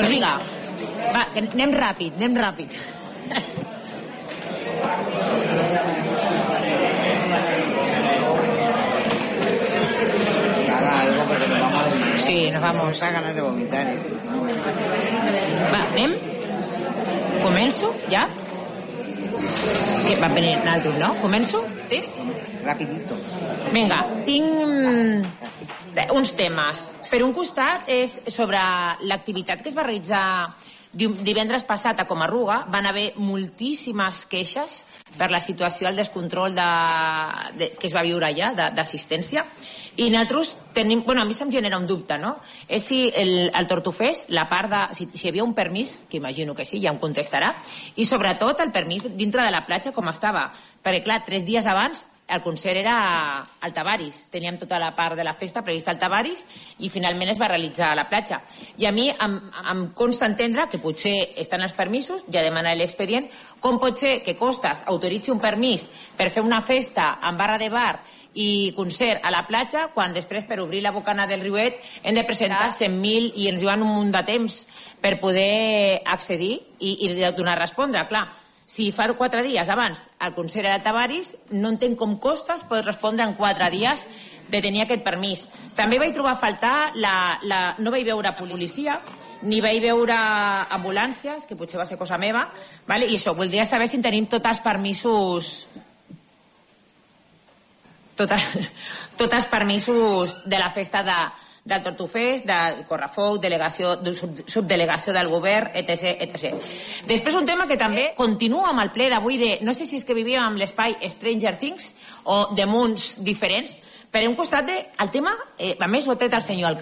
Doncs vinga, va, anem ràpid, Sí, nos vamos. Da ganas de vomitar. Va, anem? Començo, ja? Que va venir naltros, no? Començo? Sí? Rapidito. Vinga, tinc uns temes. Per un costat és sobre l'activitat que es va realitzar divendres passat a Comarruga. Van haver moltíssimes queixes per la situació, el descontrol que es va viure allà, d'assistència. I nosaltres tenim... Bueno, a mi se'm genera un dubte, no? És si el Tortofés, la part de... Si hi havia un permís, que imagino que sí, ja em contestarà, i sobretot el permís dintre de la platja com estava. Perquè, clar, 3 dies abans el concert era al Tavaris. Teníem tota la part de la festa prevista al Tavaris i finalment es va realitzar a la platja. I a mi em consta entendre que potser estan els permisos, ja demanar l'expedient, com pot ser que Costas autoritzi un permís per fer una festa en barra de bar i concert a la platja, quan després per obrir la bocana del riuet hem de presentar 100.000 i ens diuen un munt de temps per poder accedir i donar a respondre. Clar, si fa 4 dies abans el concert era a Tavaris, no entenc com Costas pot respondre en 4 dies de tenir aquest permís. També vaig trobar a faltar, no vaig veure policia, ni vaig veure ambulàncies, que potser va ser cosa meva, i això, voldria saber si tenim tots els permisos tots els permisos de la festa del Tortofés, del Correfoc, subdelegació del govern, etc. Després un tema que també continua amb el ple d'avui de, no sé si és que vivíem amb l'espai Stranger Things o de munds diferents, per un costat el tema, a més ho ha tret el senyor alcalde,